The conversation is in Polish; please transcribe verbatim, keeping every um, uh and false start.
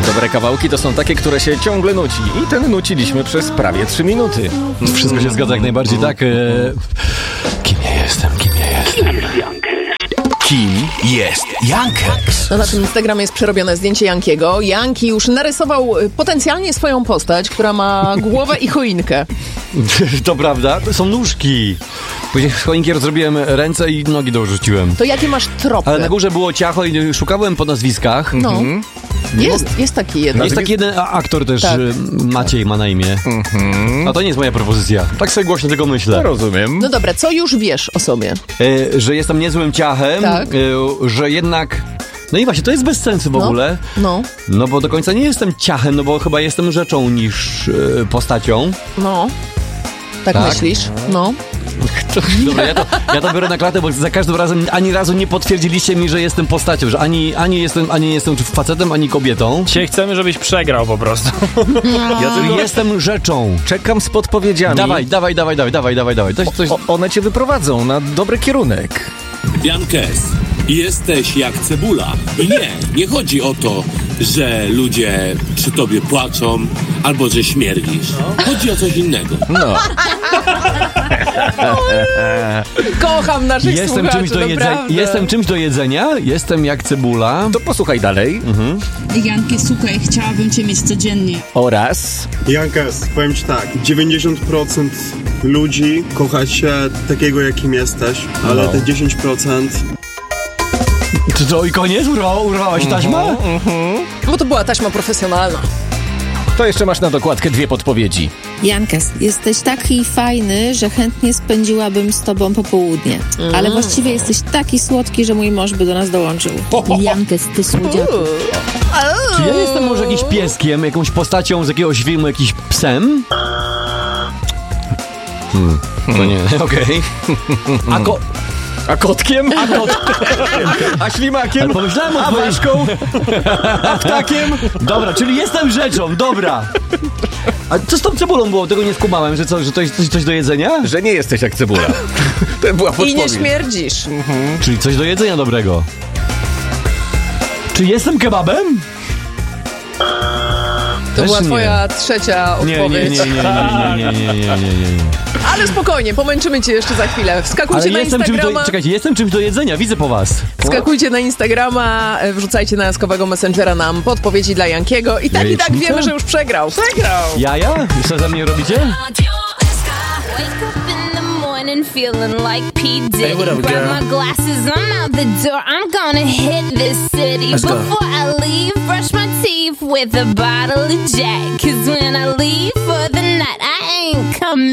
Dobre kawałki to są takie, które się ciągle nuci. I ten nuciliśmy przez prawie trzy minuty. Wszystko się zgadza jak najbardziej tak. E... Kim ja jestem? Kim ja jestem? Kim jest Jankeks? No na tym Instagramie jest przerobione zdjęcie Jankiego. Janki już narysował potencjalnie swoją postać, która ma głowę i choinkę. To prawda? To są nóżki. Później z choinki rozrobiłem ręce i nogi dorzuciłem. To jakie masz tropy? Ale na górze było ciacho i szukałem po nazwiskach. No. Mhm. Jest, jest taki jeden. Jest taki jeden aktor też, Tak. Maciej ma na imię. Mhm. A to nie jest moja propozycja. Tak sobie głośno tylko myślę. No, rozumiem. No dobra, co już wiesz o sobie? E, że jestem niezłym ciachem, Tak. e, że jednak... No i właśnie, to jest bez sensu w No. ogóle. No, No bo do końca nie jestem ciachem, no bo chyba jestem rzeczą niż e, postacią. no. Tak, Tak? myślisz? No. Dobra, ja to, ja to biorę na klatę, bo za każdym razem ani razu nie potwierdziliście mi, że jestem postacią, że ani, ani jestem, ani jestem facetem, ani kobietą. Dzisiaj chcemy, żebyś przegrał po prostu. Ja tylko Jestem rzeczą. czekam z podpowiedziami. Dawaj, dawaj, dawaj, dawaj, dawaj, dawaj, dawaj. Coś, coś... O, one cię wyprowadzą na dobry kierunek. Jankes, jesteś jak cebula. I nie, nie chodzi o to, że ludzie przy tobie płaczą albo że śmierdzisz. Chodzi o coś innego. No. Kocham naszych Jestem słuchaczy, czymś, do jedzenia, naprawdę. jestem czymś do jedzenia, jestem jak cebula. To posłuchaj dalej. Janki, słuchaj, chciałabym cię mieć codziennie. Oraz... Jankes, powiem ci tak, dziewięćdziesiąt procent ludzi kocha cię takiego, jakim jesteś, ale No. te dziesięć procent... To, to i koniec? Urwało, urwała się taśma? Bo to była taśma profesjonalna. To jeszcze masz na dokładkę dwie podpowiedzi. Jankes, jesteś taki fajny, że chętnie spędziłabym z tobą popołudnie. Ale właściwie jesteś taki słodki, że mój mąż by do nas dołączył. Jankes, ty słodziaku. Czy ja jestem może jakimś pieskiem, jakąś postacią z jakiegoś filmu, jakiś psem? Hmm, to nie, okej. A ko... A kotkiem? A kotkiem. A ślimakiem? Ale pomyślałem o A twojej... ważką? A ptakiem? Dobra, czyli jestem rzeczą, dobra. A co z tą cebulą było? Tego nie skumałem, że co, że to jest coś, coś do jedzenia? Że nie jesteś jak cebula. To była I podpowiedź. nie śmierdzisz. Czyli coś do jedzenia dobrego. Czy jestem kebabem? To Też była nie. twoja trzecia Nie, nie, odpowiedź. nie, nie, nie, nie, nie, nie, nie, nie, nie. Ale spokojnie, pomęczymy cię jeszcze za chwilę. Wskakujcie Ale na jestem czymś Instagrama. do, czekajcie, jestem czymś do jedzenia, widzę po was. Wskakujcie na Instagrama, e, wrzucajcie na jaskowego Messengera nam podpowiedzi dla Jankiego i tak i tak Jajecznica? wiemy, że już przegrał. Przegrał! Jaja? I co za mnie robicie? And feeling like P. Diddy. Hey, what up, Grab girl? my glasses, I'm out the door. I'm gonna hit this city. Let's go. Before I leave, brush my teeth with a bottle of Jack. Cause when I leave,